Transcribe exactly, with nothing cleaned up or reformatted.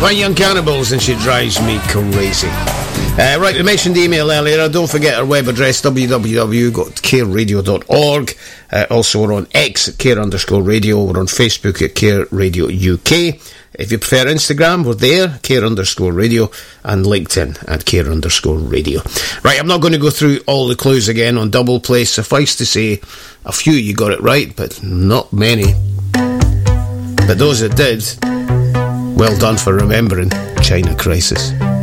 by Young Cannibals, and she drives me crazy. Uh, right, we mentioned email earlier. Don't forget our web address, w w w dot care radio dot org. Uh, also, we're on X at care underscore radio. We're on Facebook at Care Radio U K. If you prefer Instagram, we're there, care underscore radio, and LinkedIn at care underscore radio. Right, I'm not going to go through all the clues again on double play. Suffice to say, a few you got it right, but not many. But those that did, well done for remembering China Crisis.